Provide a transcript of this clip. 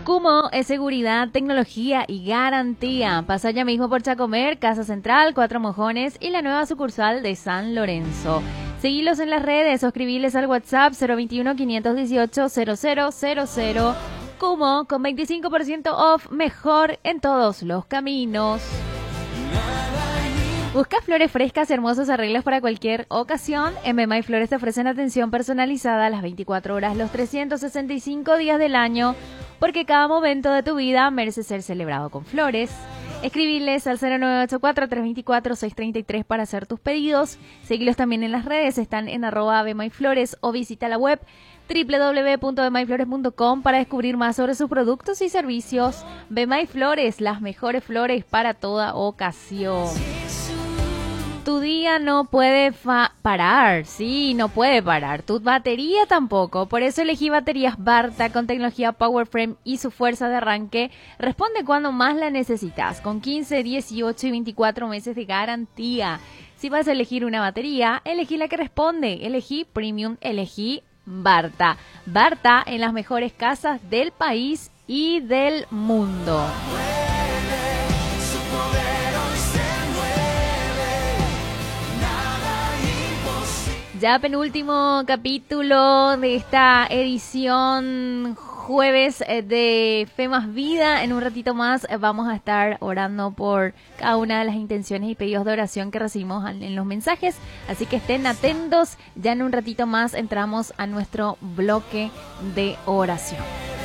Cumo es seguridad, tecnología y garantía. Pasa ya mismo por Chacomer, Casa Central, Cuatro Mojones y la nueva sucursal de San Lorenzo. Seguilos en las redes o escribiles al WhatsApp 021-518-0000. Cumo con 25% off, mejor en todos los caminos. Busca flores frescas y hermosos arreglos para cualquier ocasión. En Bemay Flores te ofrecen atención personalizada a las 24 horas, los 365 días del año, porque cada momento de tu vida merece ser celebrado con flores. Escribiles al 0984-324-633 para hacer tus pedidos. Seguilos también en las redes, están en @bemayflores o visita la web www.bemayflores.com para descubrir más sobre sus productos y servicios. Bemay Flores, las mejores flores para toda ocasión. Tu día no puede parar, sí, no puede parar. Tu batería tampoco. Por eso elegí baterías Barta con tecnología PowerFrame y su fuerza de arranque responde cuando más la necesitas, con 15, 18 y 24 meses de garantía. Si vas a elegir una batería, elegí la que responde. Elegí Premium, elegí Barta. Barta en las mejores casas del país y del mundo. Ya penúltimo capítulo de esta edición jueves de Fe Más Vida. En un ratito más vamos a estar orando por cada una de las intenciones y pedidos de oración que recibimos en los mensajes. Así que estén atentos. Ya en un ratito más entramos a nuestro bloque de oración.